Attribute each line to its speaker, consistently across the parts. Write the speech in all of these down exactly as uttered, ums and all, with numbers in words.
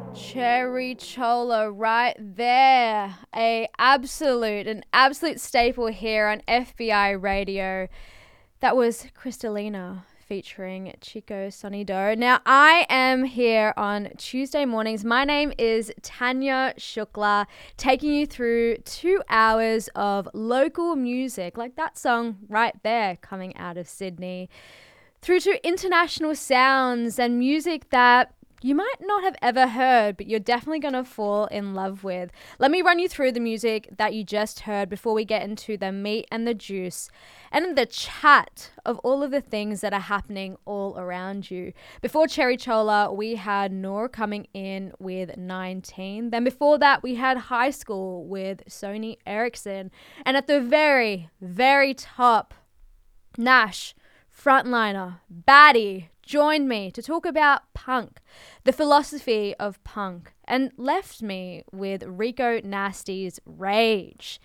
Speaker 1: Cherry Chola right there. A absolute, an absolute staple here on F B I Radio. That was Crystalina featuring Chico Sonido. Now, I am here on Tuesday mornings. My name is Tanya Shukla, taking you through two hours of local music, like that song right there coming out of Sydney, through to international sounds and music that you might not have ever heard, but you're definitely going to fall in love with. Let me run you through the music that you just heard before we get into the meat and the juice and the chat of all of the things that are happening all around you. Before Cherry Chola, we had Noor coming in with nineteen. Then before that, we had High School with Sony Ericsson. And at the very, very top, Nash, Frontliner, Baddie, joined me to talk about punk, the philosophy of punk, and left me with Rico Nasty's Rage.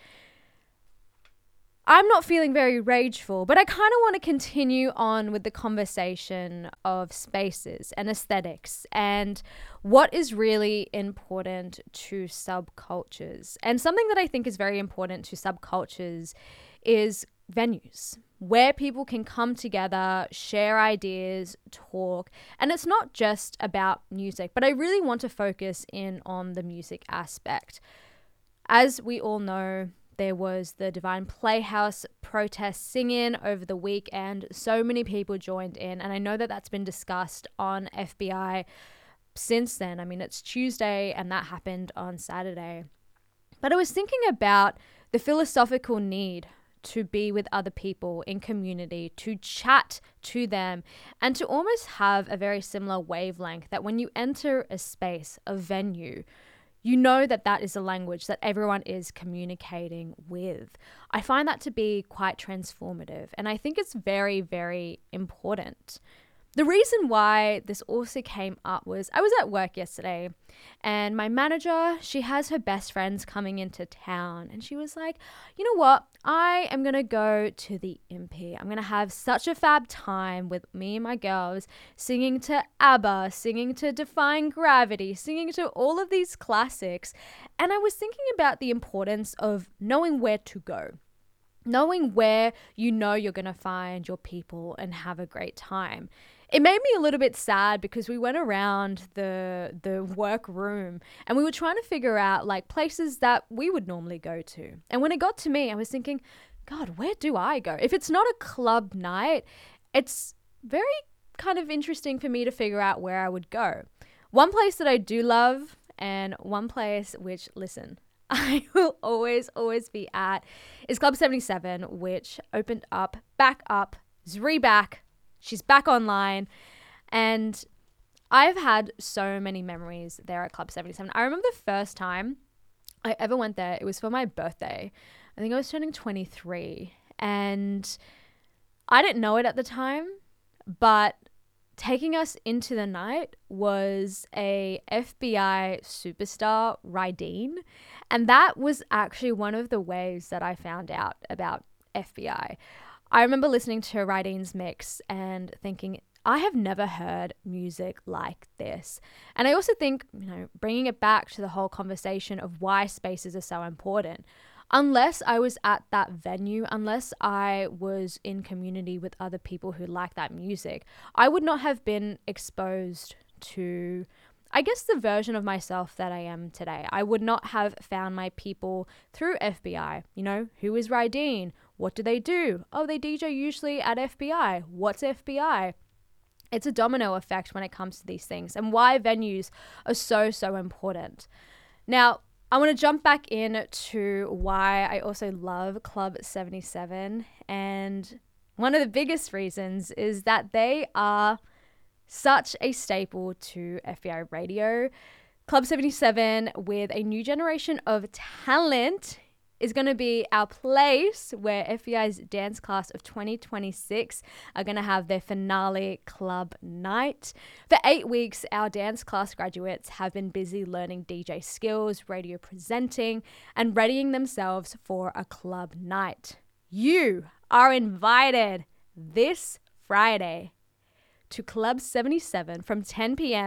Speaker 1: I'm not feeling very rageful, but I kind of want to continue on with the conversation of spaces and aesthetics and what is really important to subcultures. And something that I think is very important to subcultures is venues where people can come together, share ideas, talk. And it's not just about music, but I really want to focus in on the music aspect. As we all know, there was the Divine Playhouse protest sing-in over the weekend. So many people joined in, and I know that that's been discussed on F B I since then. I mean, it's Tuesday, and that happened on Saturday. But I was thinking about the philosophical need to be with other people in community, to chat to them, and to almost have a very similar wavelength that when you enter a space, a venue, you know that that is a language that everyone is communicating with. I find that to be quite transformative, and I think it's very, very important. The reason why this also came up was I was at work yesterday and my manager, she has her best friends coming into town, and she was like, you know what? I am going to go to the Impy. I'm going to have such a fab time with me and my girls singing to ABBA, singing to Defying Gravity, singing to all of these classics. And I was thinking about the importance of knowing where to go. Knowing where you know you're going to find your people and have a great time. It made me a little bit sad because we went around the the work room and we were trying to figure out like places that we would normally go to. And when it got to me, I was thinking, God, where do I go? If it's not a club night, it's very kind of interesting for me to figure out where I would go. One place that I do love and one place which, listen, I will always, always be at is Club seventy-seven, which opened up, back up, is re-back. She's back online, and I've had so many memories there at Club seventy-seven. I remember the first time I ever went there, it was for my birthday. I think I was turning twenty-three, and I didn't know it at the time, but taking us into the night was a F B I superstar, Rydeen, and that was actually one of the ways that I found out about F B I. I remember listening to Rydeen's mix and thinking, I have never heard music like this. And I also think, you know, bringing it back to the whole conversation of why spaces are so important. Unless I was at that venue, unless I was in community with other people who like that music, I would not have been exposed to, I guess, the version of myself that I am today. I would not have found my people through F B I. You know, who is Rydeen? What do they do? Oh, they D J usually at F B I. What's F B I? It's a domino effect when it comes to these things and why venues are so, so important. Now, I want to jump back in to why I also love Club seventy-seven. And one of the biggest reasons is that they are such a staple to F B I Radio. Club seventy-seven, with a new generation of talent, is going to be our place where F B I's dance class of twenty twenty-six are going to have their finale club night. For eight weeks, our dance class graduates have been busy learning D J skills, radio presenting, and readying themselves for a club night. You are invited this Friday to Club seventy-seven from ten p.m.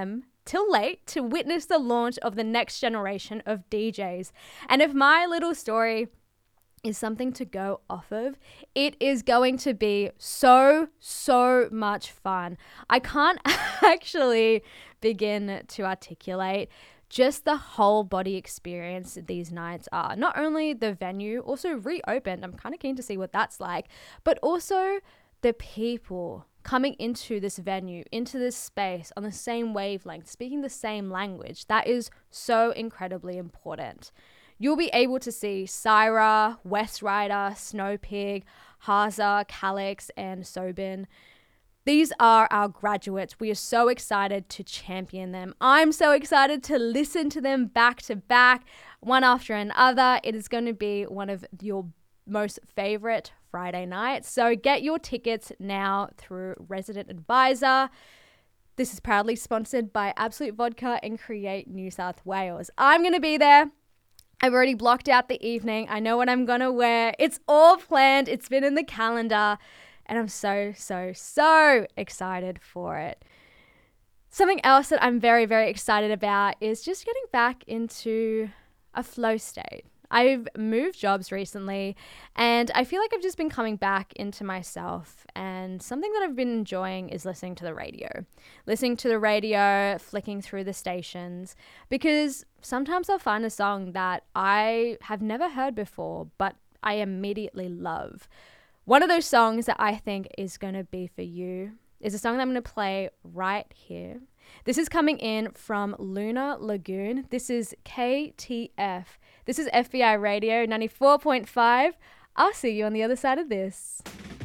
Speaker 1: till late to witness the launch of the next generation of D Js. And if my little story is something to go off of, it is going to be so, so much fun. I can't actually begin to articulate just the whole body experience these nights are. Not only the venue, also reopened. I'm kind of keen to see what that's like, but also the people coming into this venue, into this space on the same wavelength, speaking the same language. That is so incredibly important. You'll be able to see Syra, West Rider, Snowpig, Haza, Calix, and Sobin. These are our graduates. We are so excited to champion them. I'm so excited to listen to them back to back, one after another. It is going to be one of your most favorite Friday nights. So get your tickets now through Resident Advisor. This is proudly sponsored by Absolute Vodka and Create New South Wales. I'm going to be there. I've already blocked out the evening. I know what I'm going to wear. It's all planned. It's been in the calendar. And I'm so, so, so excited for it. Something else that I'm very, very excited about is just getting back into a flow state. I've moved jobs recently and I feel like I've just been coming back into myself, and something that I've been enjoying is listening to the radio. Listening to the radio, flicking through the stations, because sometimes I'll find a song that I have never heard before, but I immediately love. One of those songs that I think is going to be for you is a song that I'm going to play right here. This is coming in from Lunar Lagoon. This is K T F. This is F B I Radio ninety-four point five. I'll see you on the other side of this.